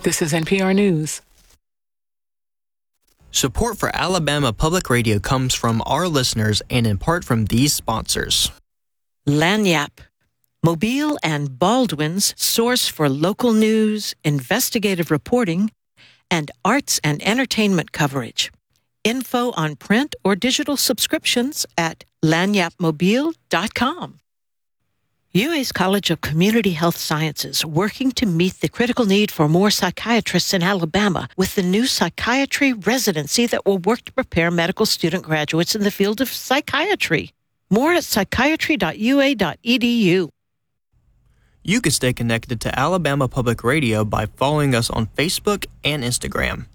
This is NPR News. Support for Alabama Public Radio comes from our listeners and in part from these sponsors. Lagniappe, Mobile and Baldwin's source for local news, investigative reporting, and arts and entertainment coverage. Info on print or digital subscriptions at lagniappemobile.com. UA's College of Community Health Sciences working to meet the critical need for more psychiatrists in Alabama with the new psychiatry residency that will work to prepare medical student graduates in the field of psychiatry. More at psychiatry.ua.edu. You can stay connected to Alabama Public Radio by following us on Facebook and Instagram.